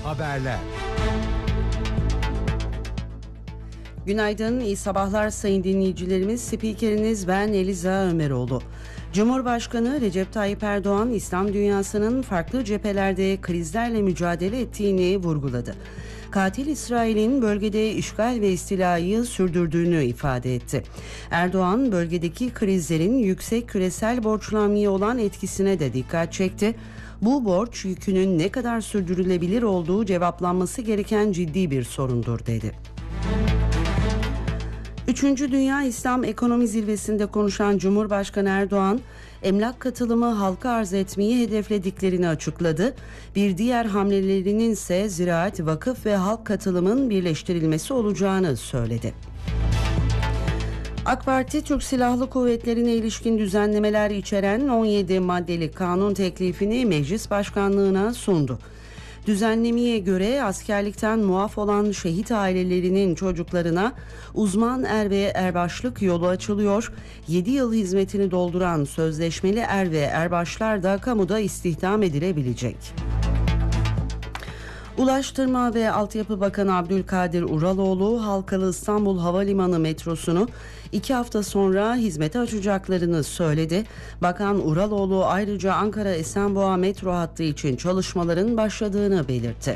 haberler. Günaydın, iyi sabahlar sayın dinleyicilerimiz. Spikeriniz ben Eliza Ömeroğlu. Cumhurbaşkanı Recep Tayyip Erdoğan, İslam dünyasının farklı cephelerde krizlerle mücadele ettiğini vurguladı. Katil İsrail'in bölgede işgal ve istilayı sürdürdüğünü ifade etti. Erdoğan, bölgedeki krizlerin yüksek küresel borçlanmaya olan etkisine de dikkat çekti. Bu borç yükünün ne kadar sürdürülebilir olduğu cevaplanması gereken ciddi bir sorundur dedi. 3. Dünya İslam Ekonomi Zirvesi'nde konuşan Cumhurbaşkanı Erdoğan, emlak katılımı halka arz etmeyi hedeflediklerini açıkladı. Bir diğer hamlelerinin ise ziraat, vakıf ve halk katılımın birleştirilmesi olacağını söyledi. AK Parti, Türk Silahlı Kuvvetleri'ne ilişkin düzenlemeler içeren 17 maddelik kanun teklifini Meclis Başkanlığı'na sundu. Düzenlemeye göre askerlikten muaf olan şehit ailelerinin çocuklarına uzman er ve erbaşlık yolu açılıyor. 7 yıl hizmetini dolduran sözleşmeli er ve erbaşlar da kamuda istihdam edilebilecek. Ulaştırma ve Altyapı Bakanı Abdülkadir Uraloğlu, Halkalı İstanbul Havalimanı metrosunu 2 hafta sonra hizmete açacaklarını söyledi. Bakan Uraloğlu ayrıca Ankara Esenboğa metro hattı için çalışmaların başladığını belirtti.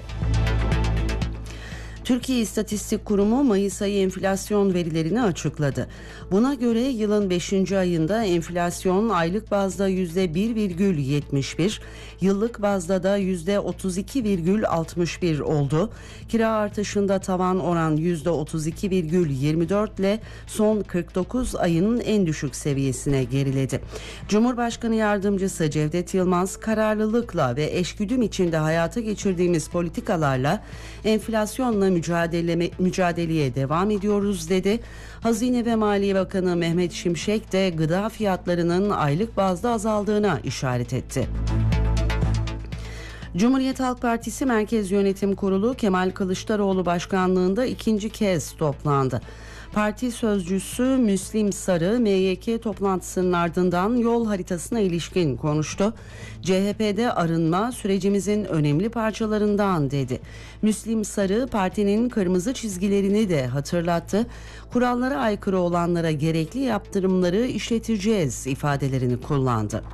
Türkiye İstatistik Kurumu Mayıs ayı enflasyon verilerini açıkladı. Buna göre yılın 5. ayında enflasyon aylık bazda %1,71, yıllık bazda da %32,61 oldu. Kira artışında tavan oran %32,24 ile son 49 ayının en düşük seviyesine geriledi. Cumhurbaşkanı Yardımcısı Cevdet Yılmaz, kararlılıkla ve eşgüdüm içinde hayata geçirdiğimiz politikalarla enflasyonla mücadeleye devam ediyoruz dedi. Hazine ve Maliye Bakanı Mehmet Şimşek de gıda fiyatlarının aylık bazda azaldığına işaret etti. Cumhuriyet Halk Partisi Merkez Yönetim Kurulu Kemal Kılıçdaroğlu başkanlığında ikinci kez toplandı. Parti sözcüsü Müslim Sarı, MYK toplantısının ardından yol haritasına ilişkin konuştu. CHP'de arınma sürecimizin önemli parçalarından dedi. Müslim Sarı, partinin kırmızı çizgilerini de hatırlattı. Kurallara aykırı olanlara gerekli yaptırımları işleteceğiz ifadelerini kullandı.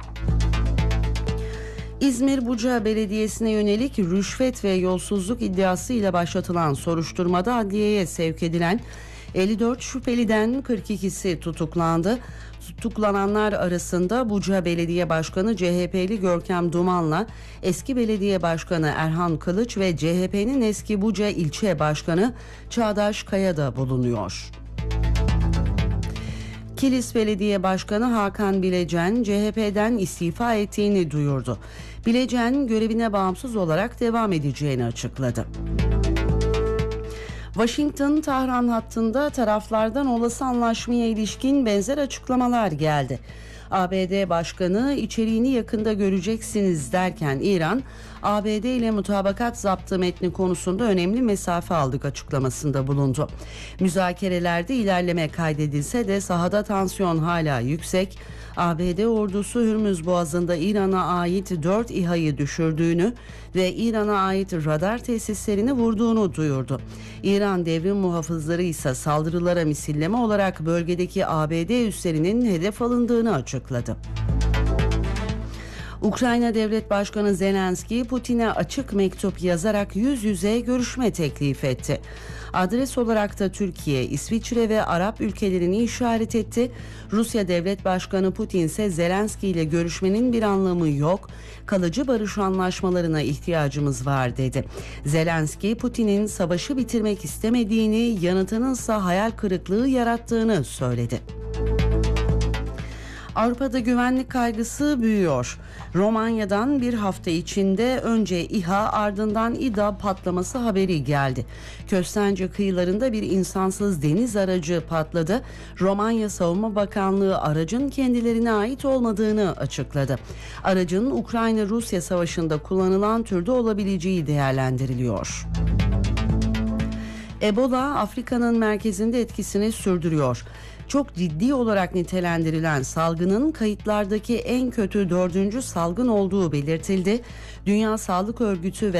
İzmir Buca Belediyesi'ne yönelik rüşvet ve yolsuzluk iddiasıyla başlatılan soruşturmada adliyeye sevk edilen 54 şüpheliden 42'si tutuklandı. Tutuklananlar arasında Buca Belediye Başkanı CHP'li Görkem Duman'la eski belediye başkanı Erhan Kılıç ve CHP'nin eski Buca ilçe başkanı Çağdaş Kaya da bulunuyor. Kilis Belediye Başkanı Hakan Bilecen CHP'den istifa ettiğini duyurdu. Bilecen görevine bağımsız olarak devam edeceğini açıkladı. Washington-Tahran hattında taraflardan olası anlaşmaya ilişkin benzer açıklamalar geldi. ABD Başkanı içeriğini yakında göreceksiniz derken İran, ABD ile mutabakat zaptı metni konusunda önemli mesafe aldık açıklamasında bulundu. Müzakerelerde ilerleme kaydedilse de sahada tansiyon hala yüksek. ABD ordusu Hürmüz Boğazı'nda İran'a ait 4 İHA'yı düşürdüğünü ve İran'a ait radar tesislerini vurduğunu duyurdu. İran devrim muhafızları ise saldırılara misilleme olarak bölgedeki ABD üslerinin hedef alındığını açıkladı. Ukrayna Devlet Başkanı Zelenski, Putin'e açık mektup yazarak yüz yüze görüşme teklif etti. Adres olarak da Türkiye, İsviçre ve Arap ülkelerini işaret etti. Rusya Devlet Başkanı Putin ise Zelenski ile görüşmenin bir anlamı yok, kalıcı barış anlaşmalarına ihtiyacımız var dedi. Zelenski, Putin'in savaşı bitirmek istemediğini, yanıtınınsa hayal kırıklığı yarattığını söyledi. Avrupa'da güvenlik kaygısı büyüyor. Romanya'dan bir hafta içinde önce İHA ardından İDA patlaması haberi geldi. Köstence kıyılarında bir insansız deniz aracı patladı. Romanya Savunma Bakanlığı aracın kendilerine ait olmadığını açıkladı. Aracın Ukrayna-Rusya savaşında kullanılan türde olabileceği değerlendiriliyor. Ebola Afrika'nın merkezinde etkisini sürdürüyor. Çok ciddi olarak nitelendirilen salgının kayıtlardaki en kötü 4. salgın olduğu belirtildi. Dünya Sağlık Örgütü ve